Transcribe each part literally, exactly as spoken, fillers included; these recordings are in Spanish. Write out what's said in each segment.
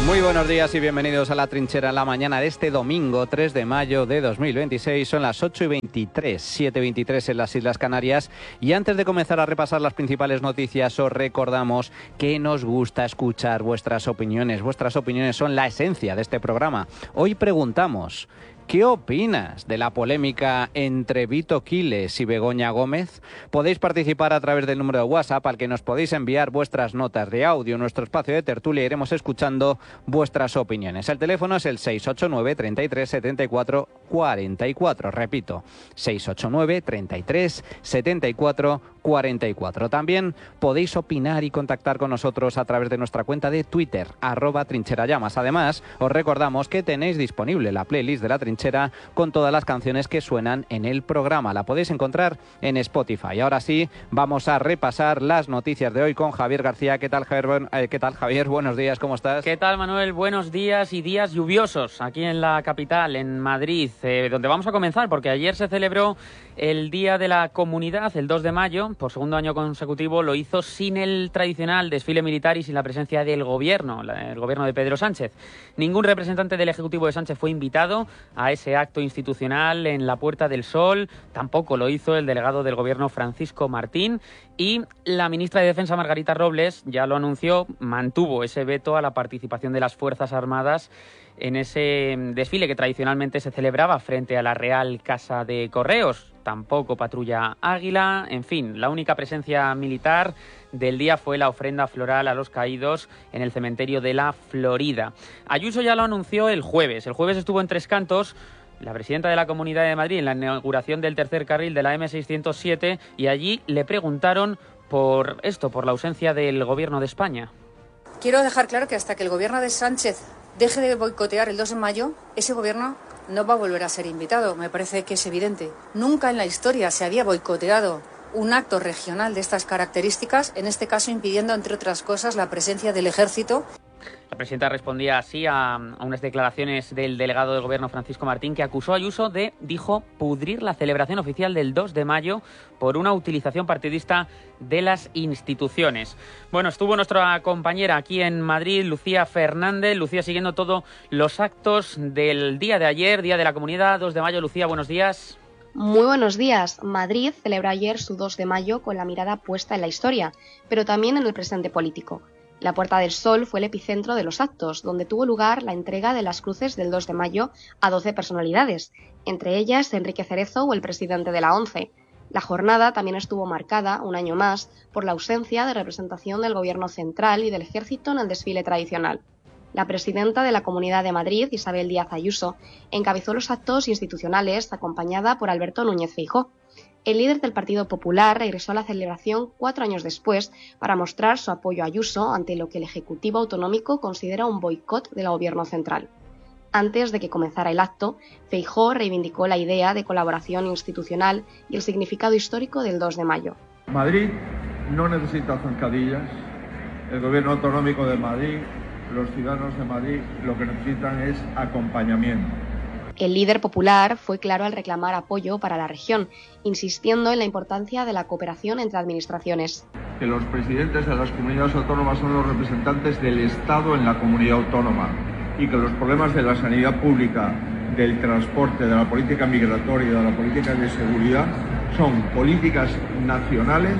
Muy buenos días y bienvenidos a La Trinchera en la mañana de este domingo tres de mayo de dos mil veintiséis. Son las ocho y veintitrés, siete y veintitrés en las Islas Canarias. Y antes de comenzar a repasar las principales noticias, os recordamos que nos gusta escuchar vuestras opiniones. Vuestras opiniones son la esencia de este programa. Hoy preguntamos: ¿qué opinas de la polémica entre Vito Quiles y Begoña Gómez? Podéis participar a través del número de WhatsApp al que nos podéis enviar vuestras notas de audio en nuestro espacio de tertulia. Iremos escuchando vuestras opiniones. El teléfono es el seis ocho nueve, treinta y tres, setenta y cuatro, cuarenta y cuatro. Repito, seis ocho nueve, treinta y tres, setenta y cuatro, cuarenta y cuatro. También podéis opinar y contactar con nosotros a través de nuestra cuenta de Twitter, arroba trincherallamas. Además, os recordamos que tenéis disponible la playlist de La Trinchera con todas las canciones que suenan en el programa. La podéis encontrar en Spotify. Ahora sí, vamos a repasar las noticias de hoy con Javier García. ¿Qué tal, Javier? Eh, ¿Qué tal, Javier? Buenos días, ¿cómo estás? ¿Qué tal, Manuel? Buenos días y días lluviosos aquí en la capital, en Madrid, eh, donde vamos a comenzar, porque ayer se celebró el Día de la Comunidad, el dos de mayo. Por segundo año consecutivo lo hizo sin el tradicional desfile militar y sin la presencia del gobierno, el gobierno de Pedro Sánchez. Ningún representante del Ejecutivo de Sánchez fue invitado a ese acto institucional en la Puerta del Sol. Tampoco lo hizo el delegado del gobierno, Francisco Martín. Y la ministra de Defensa, Margarita Robles, ya lo anunció, mantuvo ese veto a la participación de las Fuerzas Armadas en ese desfile que tradicionalmente se celebraba frente a la Real Casa de Correos. Tampoco patrulla Águila. En fin, la única presencia militar del día fue la ofrenda floral a los caídos en el cementerio de la Florida. Ayuso ya lo anunció el jueves. El jueves estuvo en Tres Cantos la presidenta de la Comunidad de Madrid en la inauguración del tercer carril de la eme seiscientos siete, y allí le preguntaron por esto, por la ausencia del gobierno de España. Quiero dejar claro que hasta que el gobierno de Sánchez deje de boicotear el dos de mayo, ese gobierno no va a volver a ser invitado. Me parece que es evidente. Nunca en la historia se había boicoteado un acto regional de estas características, en este caso impidiendo, entre otras cosas, la presencia del ejército. La presidenta respondía así a, a unas declaraciones del delegado del gobierno, Francisco Martín, que acusó a Ayuso de, dijo, pudrir la celebración oficial del dos de mayo por una utilización partidista de las instituciones. Bueno, estuvo nuestra compañera aquí en Madrid, Lucía Fernández. Lucía, siguiendo todos los actos del día de ayer, Día de la Comunidad, dos de mayo. Lucía, buenos días. Muy buenos días. Madrid celebró ayer su dos de mayo con la mirada puesta en la historia, pero también en el presente político. La Puerta del Sol fue el epicentro de los actos, donde tuvo lugar la entrega de las cruces del dos de mayo a doce personalidades, entre ellas Enrique Cerezo o el presidente de la ONCE. La jornada también estuvo marcada, un año más, por la ausencia de representación del Gobierno central y del Ejército en el desfile tradicional. La presidenta de la Comunidad de Madrid, Isabel Díaz Ayuso, encabezó los actos institucionales acompañada por Alberto Núñez Feijóo. El líder del Partido Popular regresó a la celebración cuatro años después para mostrar su apoyo a Ayuso ante lo que el Ejecutivo Autonómico considera un boicot del Gobierno central. Antes de que comenzara el acto, Feijóo reivindicó la idea de colaboración institucional y el significado histórico del dos de mayo. Madrid no necesita zancadillas. El Gobierno Autonómico de Madrid, los ciudadanos de Madrid, lo que necesitan es acompañamiento. El líder popular fue claro al reclamar apoyo para la región, insistiendo en la importancia de la cooperación entre administraciones. Que los presidentes de las comunidades autónomas son los representantes del Estado en la comunidad autónoma y que los problemas de la sanidad pública, del transporte, de la política migratoria y de la política de seguridad son políticas nacionales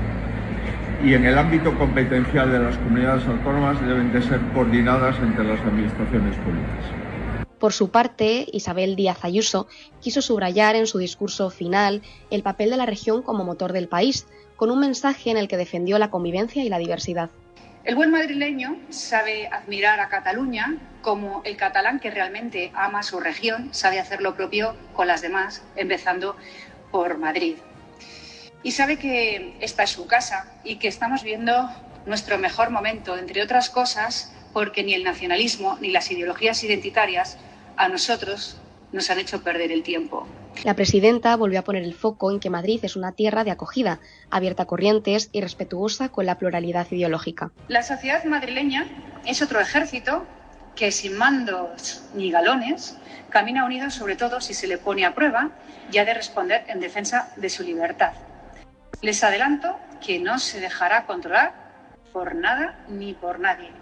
y en el ámbito competencial de las comunidades autónomas deben de ser coordinadas entre las administraciones públicas. Por su parte, Isabel Díaz Ayuso quiso subrayar en su discurso final el papel de la región como motor del país, con un mensaje en el que defendió la convivencia y la diversidad. El buen madrileño sabe admirar a Cataluña como el catalán que realmente ama su región, sabe hacer lo propio con las demás, empezando por Madrid. Y sabe que esta es su casa y que estamos viendo nuestro mejor momento, entre otras cosas, porque ni el nacionalismo ni las ideologías identitarias a nosotros nos han hecho perder el tiempo. La presidenta volvió a poner el foco en que Madrid es una tierra de acogida, abierta a corrientes y respetuosa con la pluralidad ideológica. La sociedad madrileña es otro ejército que sin mandos ni galones camina unido, sobre todo si se le pone a prueba y ha de responder en defensa de su libertad. Les adelanto que no se dejará controlar por nada ni por nadie.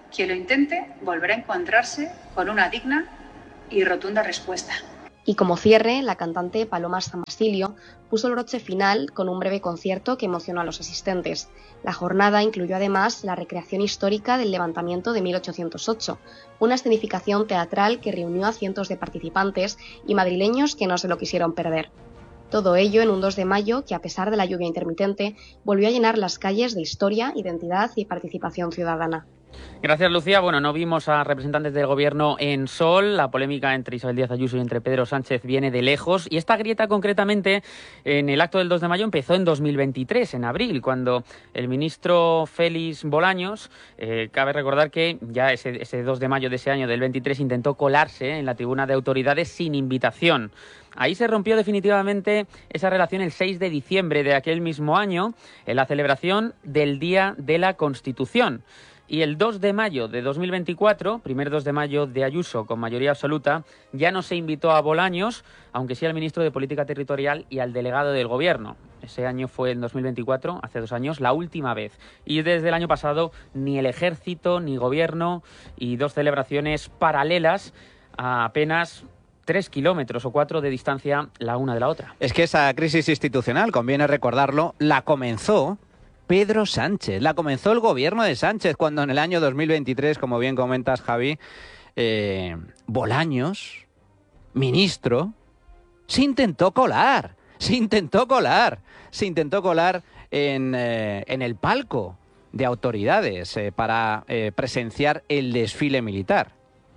Quien lo intente volverá a encontrarse con una digna y rotunda respuesta. Y como cierre, la cantante Paloma San Basilio puso el broche final con un breve concierto que emocionó a los asistentes. La jornada incluyó además la recreación histórica del levantamiento de mil ochocientos ocho, una escenificación teatral que reunió a cientos de participantes y madrileños que no se lo quisieron perder. Todo ello en un dos de mayo que, a pesar de la lluvia intermitente, volvió a llenar las calles de historia, identidad y participación ciudadana. Gracias, Lucía. Bueno, no vimos a representantes del Gobierno en Sol. La polémica entre Isabel Díaz Ayuso y entre Pedro Sánchez viene de lejos. Y esta grieta, concretamente, en el acto del dos de mayo empezó en dos mil veintitrés, en abril, cuando el ministro Félix Bolaños, eh, cabe recordar que ya ese, ese dos de mayo de ese año, del veintitrés, intentó colarse en la tribuna de autoridades sin invitación. Ahí se rompió definitivamente esa relación el seis de diciembre de aquel mismo año, en la celebración del Día de la Constitución. Y el dos de mayo de dos mil veinticuatro, primer dos de mayo de Ayuso con mayoría absoluta, ya no se invitó a Bolaños, aunque sí al ministro de Política Territorial y al delegado del Gobierno. Ese año fue en dos mil veinticuatro, hace dos años, la última vez. Y desde el año pasado ni el Ejército ni Gobierno, y dos celebraciones paralelas a apenas tres kilómetros o cuatro de distancia la una de la otra. Es que esa crisis institucional, conviene recordarlo, la comenzó Pedro Sánchez, la comenzó el gobierno de Sánchez cuando en el año dos mil veintitrés, como bien comentas, Javi, eh, Bolaños, ministro, se intentó colar, se intentó colar, se intentó colar en, eh, en el palco de autoridades eh, para eh, presenciar el desfile militar.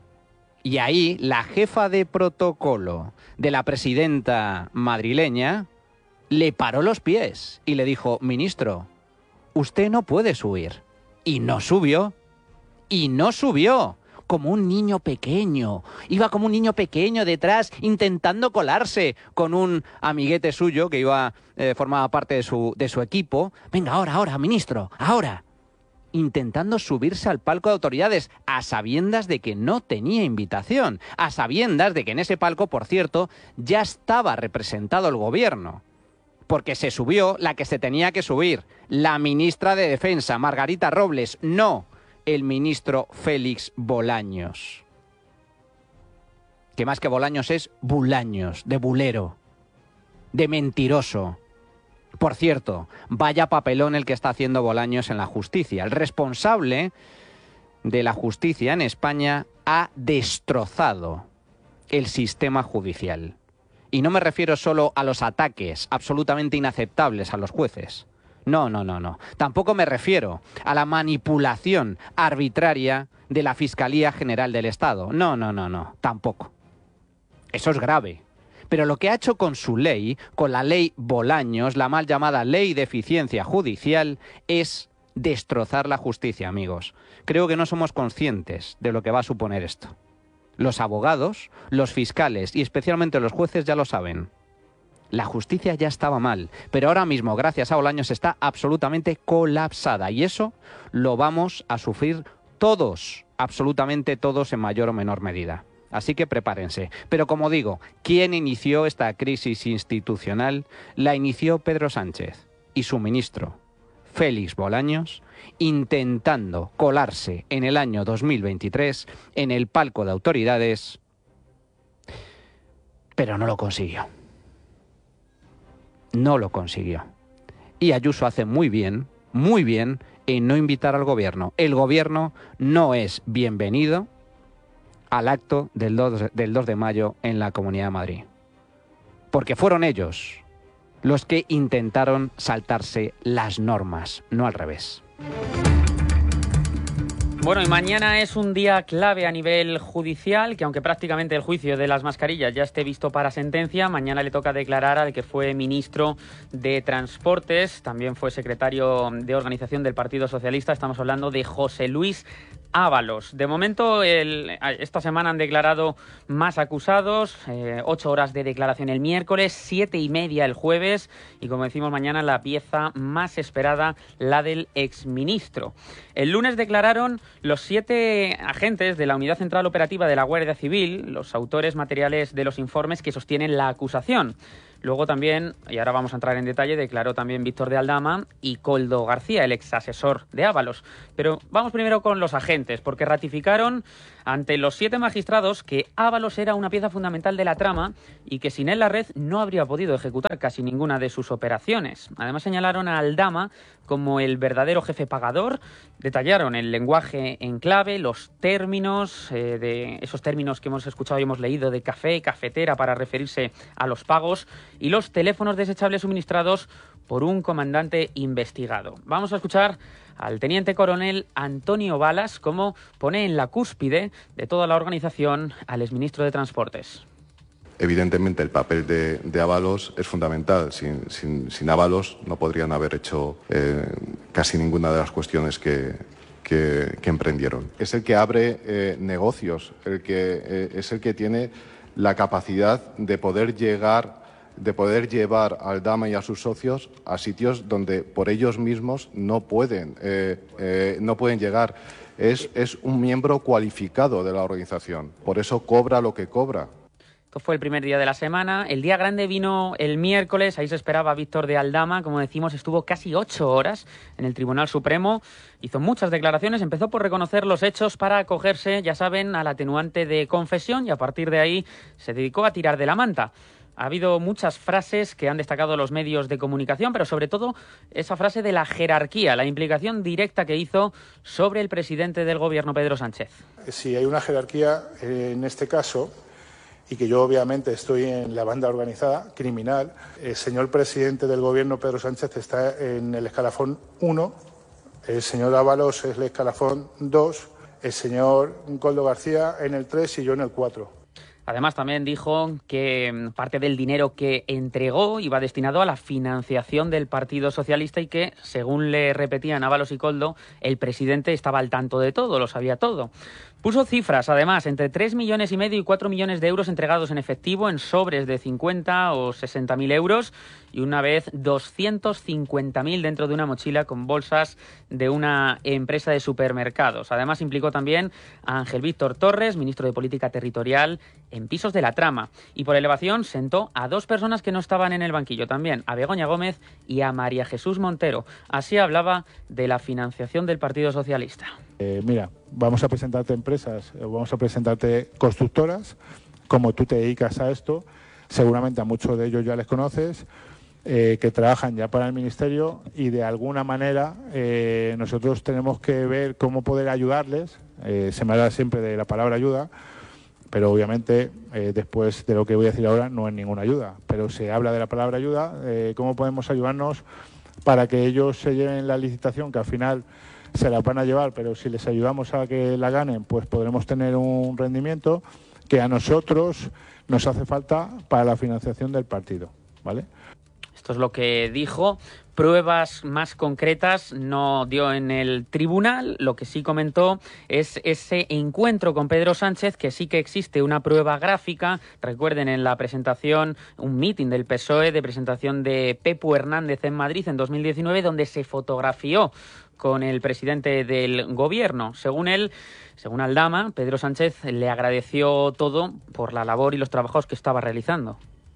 Y ahí la jefa de protocolo de la presidenta madrileña le paró los pies y le dijo: ministro, usted no puede subir. Y no subió. Y no subió. Como un niño pequeño. Iba como un niño pequeño detrás intentando colarse con un amiguete suyo que iba eh, formaba parte de su, de su equipo. Venga, ahora, ahora, ministro, ahora. Intentando subirse al palco de autoridades a sabiendas de que no tenía invitación. A sabiendas de que en ese palco, por cierto, ya estaba representado el gobierno. Porque se subió la que se tenía que subir, la ministra de Defensa, Margarita Robles, no el ministro Félix Bolaños. Que más que Bolaños es Bulaños, de bulero, de mentiroso. Por cierto, vaya papelón el que está haciendo Bolaños en la justicia. El responsable de la justicia en España ha destrozado el sistema judicial. Y no me refiero solo a los ataques absolutamente inaceptables a los jueces. No, no, no, no. Tampoco me refiero a la manipulación arbitraria de la Fiscalía General del Estado. No, no, no, no. Tampoco. Eso es grave. Pero lo que ha hecho con su ley, con la ley Bolaños, la mal llamada Ley de Eficiencia Judicial, es destrozar la justicia, amigos. Creo que no somos conscientes de lo que va a suponer esto. Los abogados, los fiscales y especialmente los jueces ya lo saben. La justicia ya estaba mal, pero ahora mismo, gracias a Bolaños, está absolutamente colapsada. Y eso lo vamos a sufrir todos, absolutamente todos, en mayor o menor medida. Así que prepárense. Pero como digo, ¿quién inició esta crisis institucional? La inició Pedro Sánchez y su ministro, Félix Bolaños, intentando colarse en el año dos mil veintitrés en el palco de autoridades, pero no lo consiguió. No lo consiguió. Y Ayuso hace muy bien, muy bien, en no invitar al gobierno. El gobierno no es bienvenido al acto del dos, del dos de mayo en la Comunidad de Madrid. Porque fueron ellos los que intentaron saltarse las normas, no al revés. Bueno, y mañana es un día clave a nivel judicial, que aunque prácticamente el juicio de las mascarillas ya esté visto para sentencia, mañana le toca declarar al que fue ministro de Transportes, también fue secretario de organización del Partido Socialista. Estamos hablando de José Luis Ábalos. De momento, el, esta semana han declarado más acusados, eh, ocho horas de declaración el miércoles, siete y media el jueves, y como decimos mañana, la pieza más esperada, la del exministro. El lunes declararon los siete agentes de la Unidad Central Operativa de la Guardia Civil, los autores materiales de los informes que sostienen la acusación. Luego también, y ahora vamos a entrar en detalle, declaró también Víctor de Aldama y Koldo García, el ex asesor de Ábalos. Pero vamos primero con los agentes, porque ratificaron ante los siete magistrados que Ábalos era una pieza fundamental de la trama y que sin él la red no habría podido ejecutar casi ninguna de sus operaciones. Además señalaron a Aldama como el verdadero jefe pagador, detallaron el lenguaje en clave, los términos, eh, de esos términos que hemos escuchado y hemos leído de café, cafetera para referirse a los pagos, y los teléfonos desechables suministrados por un comandante investigado. Vamos a escuchar al teniente coronel Antonio Balas cómo pone en la cúspide de toda la organización al exministro de Transportes. Evidentemente el papel de, de Ábalos es fundamental. Sin, sin, sin Ábalos no podrían haber hecho eh, casi ninguna de las cuestiones que, que, que emprendieron. Es el que abre eh, negocios, el que, eh, es el que tiene la capacidad de poder llegar, de poder llevar a Aldama y a sus socios a sitios donde por ellos mismos no pueden, eh, eh, no pueden llegar. Es, es un miembro cualificado de la organización, por eso cobra lo que cobra. Esto fue el primer día de la semana. El día grande vino el miércoles, ahí se esperaba Víctor de Aldama, como decimos, estuvo casi ocho horas en el Tribunal Supremo, hizo muchas declaraciones, empezó por reconocer los hechos para acogerse, ya saben, al atenuante de confesión y a partir de ahí se dedicó a tirar de la manta. Ha habido muchas frases que han destacado los medios de comunicación, pero sobre todo esa frase de la jerarquía, la implicación directa que hizo sobre el presidente del Gobierno, Pedro Sánchez. Si hay una jerarquía en este caso, y que yo obviamente estoy en la banda organizada criminal, el señor presidente del Gobierno, Pedro Sánchez, está en el escalafón uno, el señor Ábalos es el escalafón dos, el señor Koldo García en el tres y yo en el cuatro. Además, también dijo que parte del dinero que entregó iba destinado a la financiación del Partido Socialista y que, según le repetían Ábalos y Koldo, el presidente estaba al tanto de todo, lo sabía todo. Puso cifras, además, entre tres millones y medio y cuatro millones de euros entregados en efectivo en sobres de cincuenta o sesenta mil euros y una vez doscientos cincuenta mil dentro de una mochila con bolsas de una empresa de supermercados. Además, implicó también a Ángel Víctor Torres, ministro de Política Territorial, en pisos de la trama. Y por elevación sentó a dos personas que no estaban en el banquillo también, a Begoña Gómez y a María Jesús Montero. Así hablaba de la financiación del Partido Socialista. Eh, mira, vamos a presentarte empresas, vamos a presentarte constructoras, como tú te dedicas a esto, seguramente a muchos de ellos ya les conoces, eh, que trabajan ya para el Ministerio y de alguna manera eh, nosotros tenemos que ver cómo poder ayudarles, eh, se me habla siempre de la palabra ayuda, pero obviamente eh, después de lo que voy a decir ahora no es ninguna ayuda, pero se habla de la palabra ayuda, eh, cómo podemos ayudarnos para que ellos se lleven la licitación, que al final se la van a llevar, pero si les ayudamos a que la ganen, pues podremos tener un rendimiento que a nosotros nos hace falta para la financiación del partido, ¿vale? Esto es lo que dijo. Pruebas más concretas no dio en el tribunal. Lo que sí comentó es ese encuentro con Pedro Sánchez, que sí que existe una prueba gráfica. Recuerden, en la presentación, un mitin del P S O E de presentación de Pepu Hernández en Madrid en dos mil diecinueve, donde se fotografió con el presidente del Gobierno. Según él, según Aldama, Pedro Sánchez le agradeció todo por la labor y los trabajos que estaba realizando.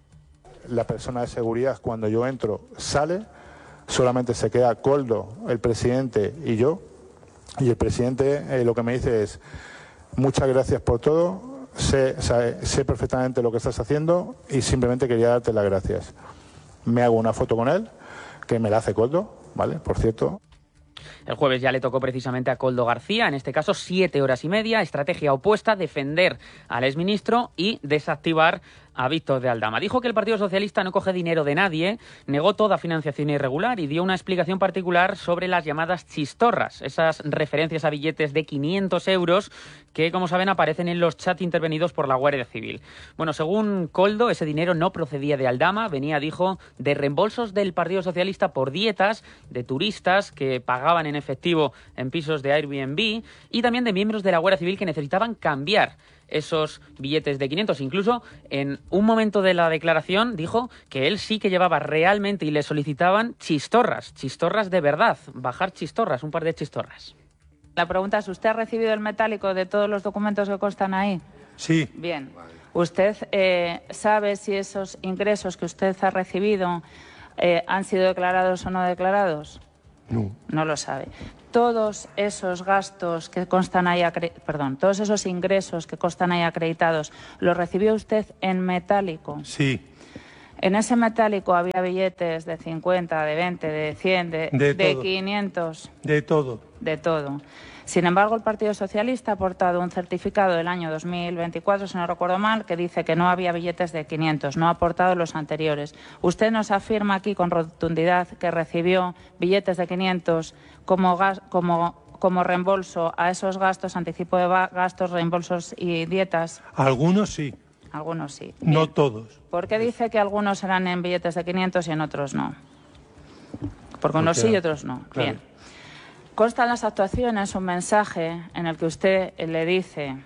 La persona de seguridad, cuando yo entro, sale, solamente se queda Koldo, el presidente y yo, y el presidente eh, lo que me dice es: muchas gracias por todo, sé, sé, sé perfectamente lo que estás haciendo y simplemente quería darte las gracias. Me hago una foto con él, que me la hace Koldo, ¿vale? Por cierto. El jueves ya le tocó precisamente a Koldo García, en este caso siete horas y media, estrategia opuesta, defender al exministro y desactivar a Víctor de Aldama. Dijo que el Partido Socialista no coge dinero de nadie, negó toda financiación irregular y dio una explicación particular sobre las llamadas chistorras, esas referencias a billetes de quinientos euros que, como saben, aparecen en los chats intervenidos por la Guardia Civil. Bueno, según Koldo, ese dinero no procedía de Aldama, venía, dijo, de reembolsos del Partido Socialista por dietas de turistas que pagaban en efectivo en pisos de Airbnb y también de miembros de la Guardia Civil que necesitaban cambiar esos billetes de quinientos. Incluso en un momento de la declaración dijo que él sí que llevaba realmente y le solicitaban chistorras, chistorras de verdad, bajar chistorras, un par de chistorras. La pregunta es, ¿usted ha recibido el metálico de todos los documentos que constan ahí? Sí. Bien. ¿Usted eh, sabe si esos ingresos que usted ha recibido eh, han sido declarados o no declarados? No. No lo sabe. Todos esos gastos que constan ahí, perdón, todos esos ingresos que constan ahí acreditados, ¿los recibió usted en metálico? Sí. En ese metálico había billetes de cincuenta, de veinte, de cien, de, de, de quinientos. De todo. De todo. Sin embargo, el Partido Socialista ha aportado un certificado del año dos mil veinticuatro, si no recuerdo mal, que dice que no había billetes de quinientos, no ha aportado los anteriores. Usted nos afirma aquí con rotundidad que recibió billetes de quinientos como, gas, como, como reembolso a esos gastos, anticipo de gastos, reembolsos y dietas. Algunos sí. Algunos sí. Bien. No todos. ¿Por qué dice que algunos serán en billetes de quinientos y en otros no? Porque unos sí y otros no. Claro. Bien. Consta en las actuaciones un mensaje en el que usted le dice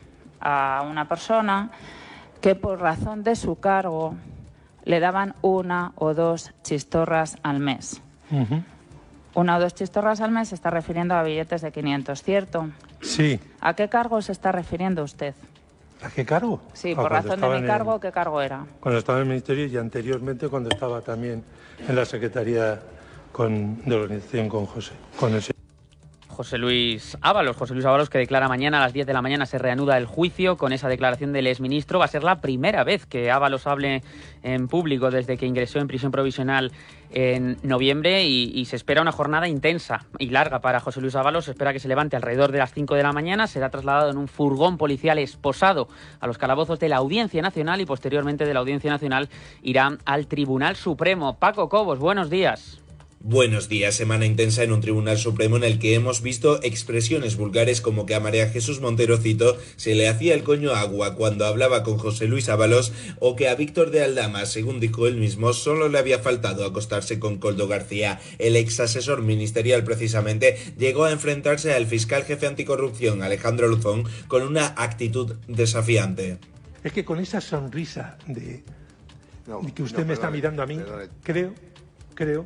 a una persona que por razón de su cargo le daban una o dos chistorras al mes. Uh-huh. Una o dos chistorras al mes se está refiriendo a billetes de quinientos, ¿cierto? Sí. ¿A qué cargo se está refiriendo usted? ¿A qué cargo? Sí, ah, por razón de mi cargo, el, ¿qué cargo era? Cuando estaba en el Ministerio y anteriormente cuando estaba también en la Secretaría con, de Organización con José, con el José Luis Ábalos. José Luis Ábalos, que declara mañana a las diez de la mañana, se reanuda el juicio con esa declaración del exministro. Va a ser la primera vez que Ábalos hable en público desde que ingresó en prisión provisional en noviembre y, y se espera una jornada intensa y larga para José Luis Ábalos. Se espera que se levante alrededor de las cinco de la mañana, será trasladado en un furgón policial esposado a los calabozos de la Audiencia Nacional y posteriormente de la Audiencia Nacional irá al Tribunal Supremo. Paco Cobos, buenos días. Buenos días. Semana intensa en un Tribunal Supremo en el que hemos visto expresiones vulgares como que a María Jesús Montero, cito, se le hacía el coño agua cuando hablaba con José Luis Ábalos, o que a Víctor de Aldama, según dijo él mismo, solo le había faltado acostarse con Koldo García. El ex asesor ministerial precisamente llegó a enfrentarse al fiscal jefe anticorrupción Alejandro Luzón con una actitud desafiante. Es que con esa sonrisa de, no, de que usted no, me está perdone, mirando a mí, perdone. creo, creo...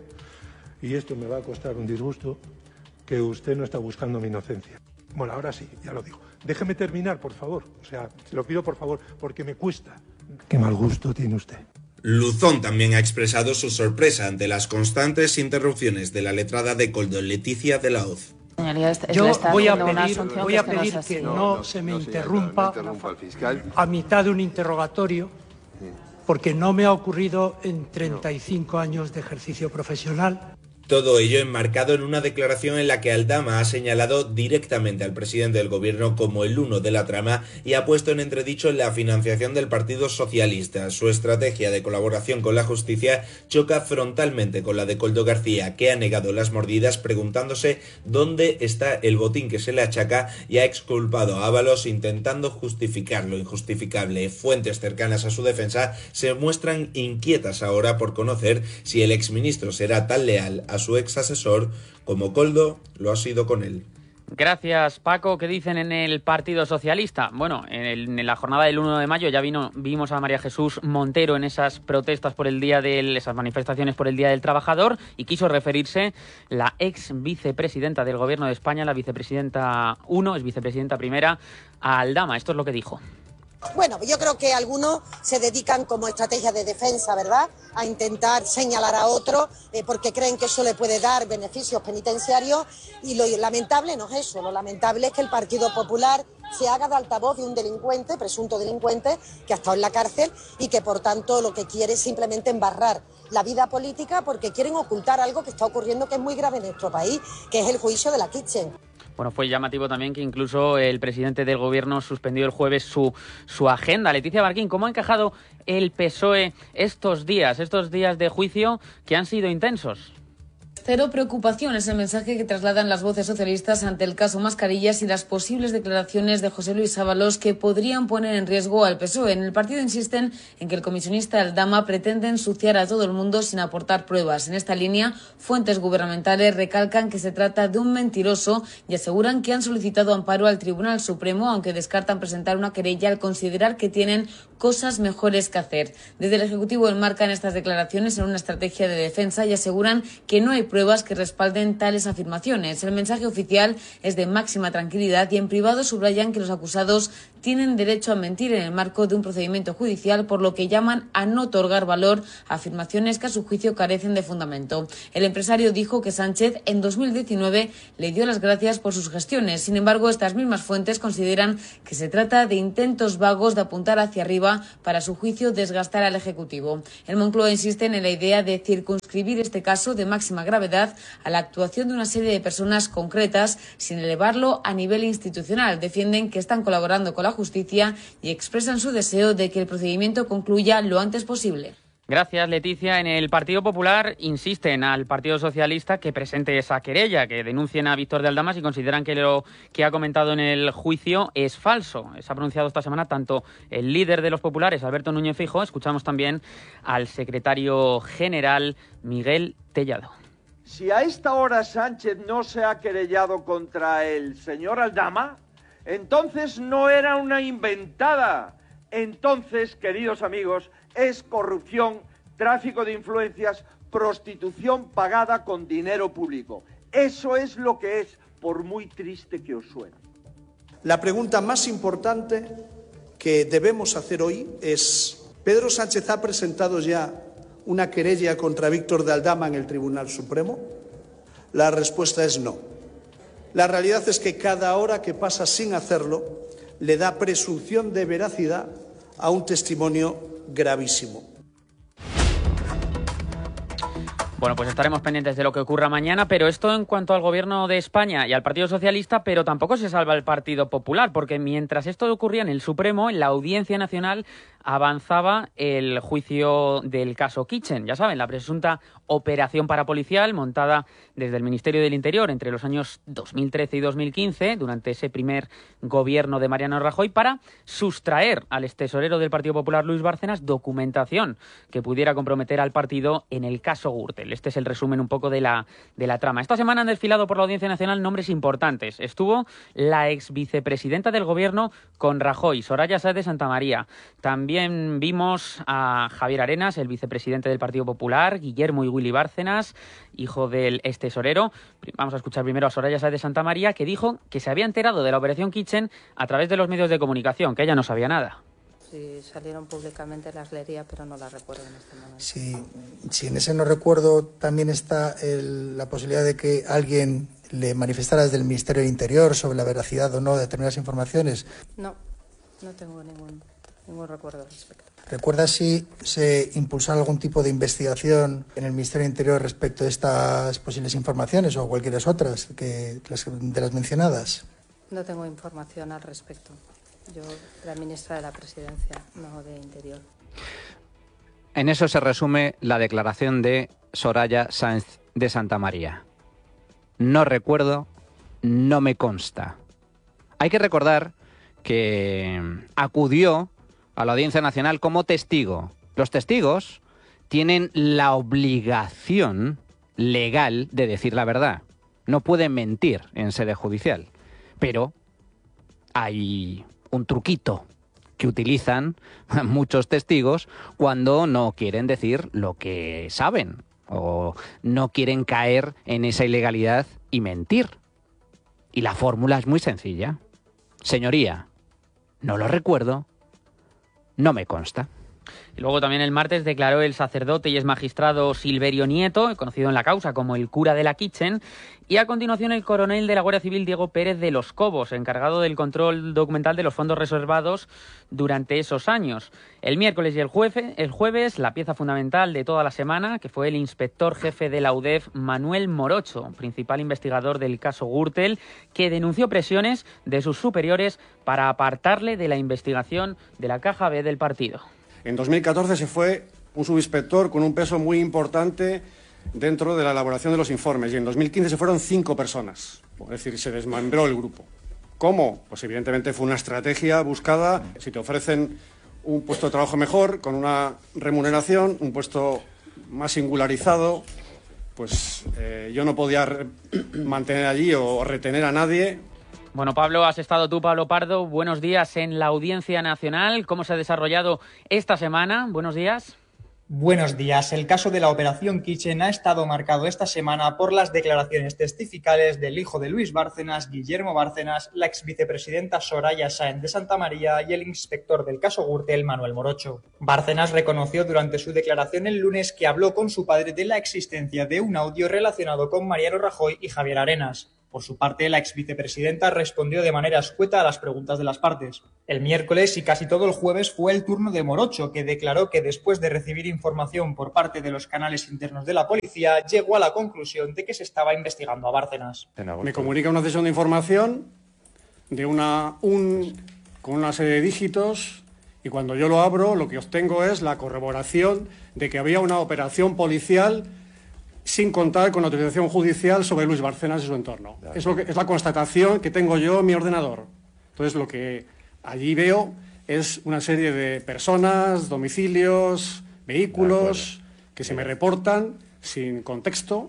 y esto me va a costar un disgusto, que usted no está buscando mi inocencia. Bueno, ahora sí, ya lo digo. Déjeme terminar, por favor. O sea, se lo pido por favor, porque me cuesta. Qué mal gusto tiene usted. Luzón también ha expresado su sorpresa ante las constantes interrupciones de la letrada de Koldo, Leticia de la Hoz. Señoría, es, Yo es voy a pedir, voy a que, pedir no que no, no, no se me no, interrumpa, señora, no interrumpa al fiscal. a mitad de un interrogatorio, porque no me ha ocurrido en treinta y cinco años de ejercicio profesional. Todo ello enmarcado en una declaración en la que Aldama ha señalado directamente al presidente del gobierno como el uno de la trama y ha puesto en entredicho la financiación del Partido Socialista. Su estrategia de colaboración con la justicia choca frontalmente con la de Koldo García, que ha negado las mordidas preguntándose dónde está el botín que se le achaca y ha exculpado a Ábalos intentando justificar lo injustificable. Fuentes cercanas a su defensa se muestran inquietas ahora por conocer si el exministro será tan leal a su ex asesor como Koldo lo ha sido con él. Gracias, Paco. ¿Qué dicen en el Partido Socialista? Bueno, en, el, en la jornada del uno de mayo ya vino, vimos a María Jesús Montero en esas protestas por el día del, esas manifestaciones por el Día del Trabajador, y quiso referirse la ex vicepresidenta del Gobierno de España, la vicepresidenta uno, es vicepresidenta primera, a Aldama. Esto es lo que dijo. Bueno, yo creo que algunos se dedican como estrategia de defensa, ¿verdad?, a intentar señalar a otro eh, porque creen que eso le puede dar beneficios penitenciarios, y lo lamentable no es eso, lo lamentable es que el Partido Popular se haga de altavoz de un delincuente, presunto delincuente, que ha estado en la cárcel y que por tanto lo que quiere es simplemente embarrar la vida política porque quieren ocultar algo que está ocurriendo que es muy grave en nuestro país, que es el juicio de la Kitchen. Bueno, fue llamativo también que incluso el presidente del gobierno suspendió el jueves su, su agenda. Leticia Barquín, ¿cómo ha encajado el P S O E estos días, estos días de juicio que han sido intensos? Cero preocupación es el mensaje que trasladan las voces socialistas ante el caso Mascarillas y las posibles declaraciones de José Luis Ábalos que podrían poner en riesgo al P S O E. En el partido insisten en que el comisionista Aldama pretende ensuciar a todo el mundo sin aportar pruebas. En esta línea, fuentes gubernamentales recalcan que se trata de un mentiroso y aseguran que han solicitado amparo al Tribunal Supremo, aunque descartan presentar una querella al considerar que tienen cosas mejores que hacer. Desde el Ejecutivo enmarcan estas declaraciones en una estrategia de defensa y aseguran que no hay pruebas que respalden tales afirmaciones. El mensaje oficial es de máxima tranquilidad y en privado subrayan que los acusados tienen derecho a mentir en el marco de un procedimiento judicial, por lo que llaman a no otorgar valor a afirmaciones que a su juicio carecen de fundamento. El empresario dijo que Sánchez en dos mil diecinueve le dio las gracias por sus gestiones. Sin embargo, estas mismas fuentes consideran que se trata de intentos vagos de apuntar hacia arriba para, a su juicio, desgastar al Ejecutivo. El Moncloa insiste en la idea de circunscribir este caso de máxima gravedad a la actuación de una serie de personas concretas sin elevarlo a nivel institucional. Defienden que están colaborando con la justicia y expresan su deseo de que el procedimiento concluya lo antes posible. Gracias, Leticia. En el Partido Popular insisten al Partido Socialista que presente esa querella, que denuncien a Víctor de Aldama si consideran que lo que ha comentado en el juicio es falso. Se ha pronunciado esta semana tanto el líder de los populares, Alberto Núñez Feijóo. Escuchamos también al secretario general, Miguel Tellado. Si a esta hora Sánchez no se ha querellado contra el señor Aldama, entonces no era una inventada. Entonces, queridos amigos, es corrupción, tráfico de influencias, prostitución pagada con dinero público. Eso es lo que es, por muy triste que os suene. La pregunta más importante que debemos hacer hoy es: ¿Pedro Sánchez ha presentado ya una querella contra Víctor de Aldama en el Tribunal Supremo? La respuesta es no. La realidad es que cada hora que pasa sin hacerlo le da presunción de veracidad a un testimonio gravísimo. Bueno, pues estaremos pendientes de lo que ocurra mañana, pero esto en cuanto al Gobierno de España y al Partido Socialista, pero tampoco se salva el Partido Popular, porque mientras esto ocurría en el Supremo, en la Audiencia Nacional avanzaba el juicio del caso Kitchen. Ya saben, la presunta operación parapolicial montada desde el Ministerio del Interior entre los años dos mil trece y dos mil quince, durante ese primer gobierno de Mariano Rajoy, para sustraer al extesorero del Partido Popular, Luis Bárcenas, documentación que pudiera comprometer al partido en el caso Gürtel. Este es el resumen un poco de la, de la trama. Esta semana han desfilado por la Audiencia Nacional nombres importantes. Estuvo la ex vicepresidenta del Gobierno con Rajoy, Soraya Sáez de Santamaría. También También vimos a Javier Arenas, el vicepresidente del Partido Popular, Guillermo y Willy Bárcenas, hijo del extesorero. Vamos a escuchar primero a Soraya Sáez de Santamaría, que dijo que se había enterado de la operación Kitchen a través de los medios de comunicación, que ella no sabía nada. Sí, salieron públicamente, las leería, pero no las recuerdo en este momento. Sí, sí, en ese no recuerdo también está el, la posibilidad de que alguien le manifestara desde el Ministerio del Interior sobre la veracidad o no de determinadas informaciones. No, no tengo ningún... ningún recuerdo al respecto. ¿Recuerda si se impulsara algún tipo de investigación en el Ministerio del Interior respecto de estas posibles informaciones o cualquiera otras que, de las mencionadas? No tengo información al respecto. Yo, la ministra de la Presidencia, no de Interior. En eso se resume la declaración de Soraya Sáez de Santamaría. No recuerdo, no me consta. Hay que recordar que acudió a la Audiencia Nacional como testigo. Los testigos tienen la obligación legal de decir la verdad. No pueden mentir en sede judicial. Pero hay un truquito que utilizan muchos testigos cuando no quieren decir lo que saben o no quieren caer en esa ilegalidad y mentir. Y la fórmula es muy sencilla. Señoría, no lo recuerdo, no me consta. Y luego también el martes declaró el sacerdote y exmagistrado Silverio Nieto, conocido en la causa como el cura de la Kitchen, y a continuación el coronel de la Guardia Civil Diego Pérez de los Cobos, encargado del control documental de los fondos reservados durante esos años. El miércoles y el jueves, el jueves la pieza fundamental de toda la semana, que fue el inspector jefe de la U D E F, Manuel Morocho, principal investigador del caso Gürtel, que denunció presiones de sus superiores para apartarle de la investigación de la caja B del partido. En dos mil catorce se fue un subinspector con un peso muy importante dentro de la elaboración de los informes y en dos mil quince se fueron cinco personas, es decir, se desmembró el grupo. ¿Cómo? Pues evidentemente fue una estrategia buscada. Si te ofrecen un puesto de trabajo mejor, con una remuneración, un puesto más singularizado, pues eh, yo no podía mantener allí o retener a nadie. Bueno, Pablo, has estado tú, Pablo Pardo. Buenos días en la Audiencia Nacional. ¿Cómo se ha desarrollado esta semana? Buenos días. Buenos días. El caso de la Operación Kitchen ha estado marcado esta semana por las declaraciones testificales del hijo de Luis Bárcenas, Guillermo Bárcenas, la exvicepresidenta Soraya Sáenz de Santamaría y el inspector del caso Gürtel, Manuel Morocho. Bárcenas reconoció durante su declaración el lunes que habló con su padre de la existencia de un audio relacionado con Mariano Rajoy y Javier Arenas. Por su parte, la exvicepresidenta respondió de manera escueta a las preguntas de las partes. El miércoles y casi todo el jueves fue el turno de Morocho, que declaró que después de recibir información por parte de los canales internos de la policía, llegó a la conclusión de que se estaba investigando a Bárcenas. Me comunica una sesión de información de una, un, con una serie de dígitos y cuando yo lo abro lo que obtengo es la corroboración de que había una operación policial sin contar con autorización judicial sobre Luis Bárcenas y su entorno. Es, lo que, es la constatación que tengo yo en mi ordenador. Entonces, lo que allí veo es una serie de personas, domicilios, vehículos que se me reportan sin contexto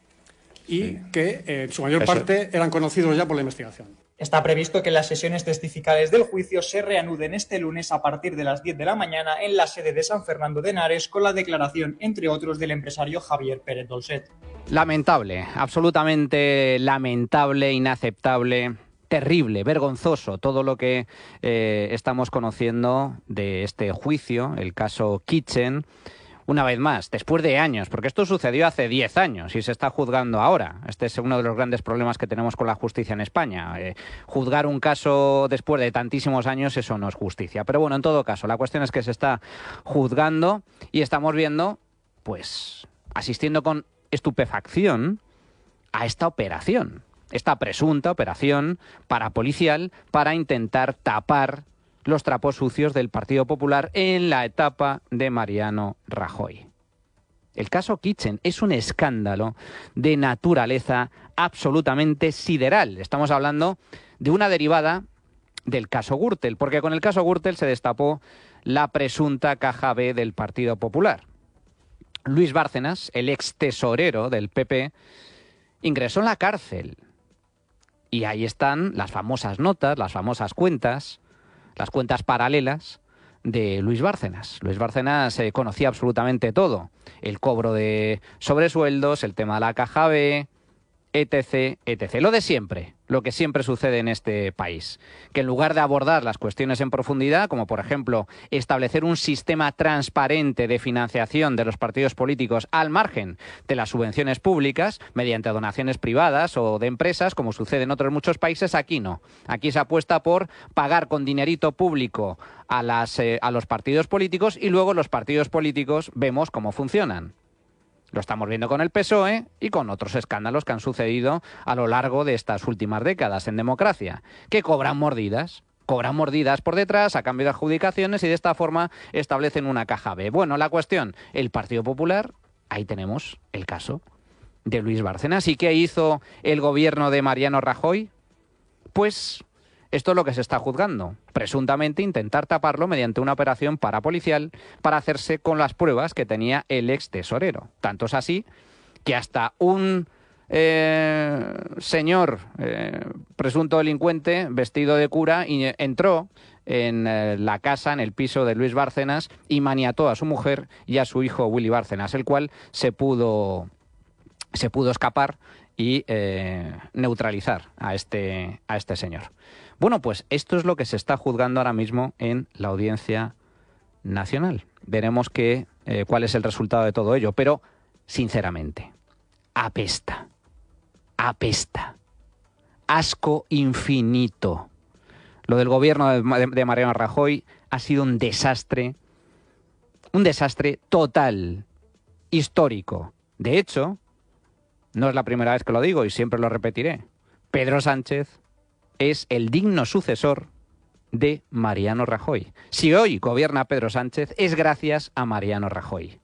y sí. que eh, en su mayor Eso. parte eran conocidos ya por la investigación. Está previsto que las sesiones testificales del juicio se reanuden este lunes a partir de las diez de la mañana en la sede de San Fernando de Henares con la declaración, entre otros, del empresario Javier Pérez Dolcet. Lamentable, absolutamente lamentable, inaceptable, terrible, vergonzoso todo lo que eh, estamos conociendo de este juicio, el caso Kitchen. Una vez más, después de años, porque esto sucedió hace diez años y se está juzgando ahora. Este es uno de los grandes problemas que tenemos con la justicia en España. Eh, juzgar un caso después de tantísimos años, eso no es justicia. Pero bueno, en todo caso, la cuestión es que se está juzgando y estamos viendo, pues, asistiendo con estupefacción a esta operación, esta presunta operación parapolicial para intentar tapar los trapos sucios del Partido Popular en la etapa de Mariano Rajoy. El caso Kitchen es un escándalo de naturaleza absolutamente sideral. Estamos hablando de una derivada del caso Gürtel, porque con el caso Gürtel se destapó la presunta caja B del Partido Popular. Luis Bárcenas, el ex tesorero del P P, ingresó en la cárcel. Y ahí están las famosas notas, las famosas cuentas, las cuentas paralelas de Luis Bárcenas. Luis Bárcenas eh, conocía absolutamente todo. El cobro de sobresueldos, el tema de la caja B, etc, etcétera. Lo de siempre, lo que siempre sucede en este país. Que en lugar de abordar las cuestiones en profundidad, como por ejemplo establecer un sistema transparente de financiación de los partidos políticos al margen de las subvenciones públicas, mediante donaciones privadas o de empresas, como sucede en otros muchos países, aquí no. Aquí se apuesta por pagar con dinerito público a, las, eh, a los partidos políticos y luego los partidos políticos vemos cómo funcionan. Lo estamos viendo con el P S O E y con otros escándalos que han sucedido a lo largo de estas últimas décadas en democracia, que cobran mordidas, cobran mordidas por detrás a cambio de adjudicaciones y de esta forma establecen una caja B. Bueno, la cuestión, el Partido Popular, ahí tenemos el caso de Luis Bárcenas. ¿Y qué hizo el gobierno de Mariano Rajoy? Pues esto es lo que se está juzgando. Presuntamente intentar taparlo mediante una operación parapolicial para hacerse con las pruebas que tenía el ex tesorero. Tanto es así que hasta un eh, señor eh, presunto delincuente vestido de cura y entró en eh, la casa, en el piso de Luis Bárcenas y maniató a su mujer y a su hijo Willy Bárcenas, el cual se pudo, se pudo escapar y eh, neutralizar a este, a este señor. Bueno, pues esto es lo que se está juzgando ahora mismo en la Audiencia Nacional. Veremos qué, eh, cuál es el resultado de todo ello, pero, sinceramente, apesta, apesta, asco infinito. Lo del gobierno de, de Mariano Rajoy ha sido un desastre, un desastre total, histórico. De hecho, no es la primera vez que lo digo y siempre lo repetiré. Pedro Sánchez es el digno sucesor de Mariano Rajoy. Si hoy gobierna Pedro Sánchez, es gracias a Mariano Rajoy.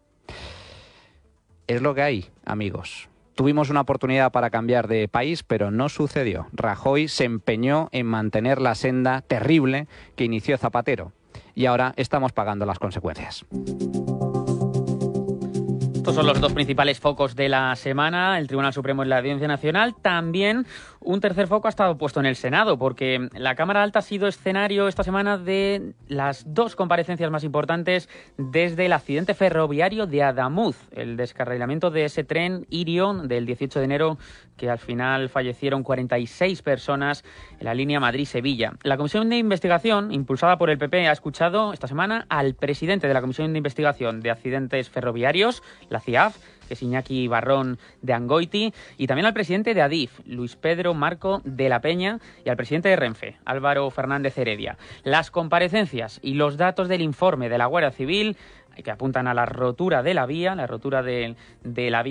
Es lo que hay, amigos. Tuvimos una oportunidad para cambiar de país, pero no sucedió. Rajoy se empeñó en mantener la senda terrible que inició Zapatero. Y ahora estamos pagando las consecuencias. Estos son los dos principales focos de la semana, el Tribunal Supremo y la Audiencia Nacional. También un tercer foco ha estado puesto en el Senado, porque la Cámara Alta ha sido escenario esta semana de las dos comparecencias más importantes desde el accidente ferroviario de Adamuz, el descarrilamiento de ese tren Irio del dieciocho de enero, que al final fallecieron cuarenta y seis personas en la línea Madrid-Sevilla. La Comisión de Investigación, impulsada por el P P, ha escuchado esta semana al presidente de la Comisión de Investigación de Accidentes Ferroviarios, la C I A F, que es Iñaki Barrón de Angoiti, y también al presidente de Adif, Luis Pedro Marco de la Peña, y al presidente de Renfe, Álvaro Fernández Heredia. Las comparecencias y los datos del informe de la Guardia Civil que apuntan a la rotura de la vía, la rotura de, de la vía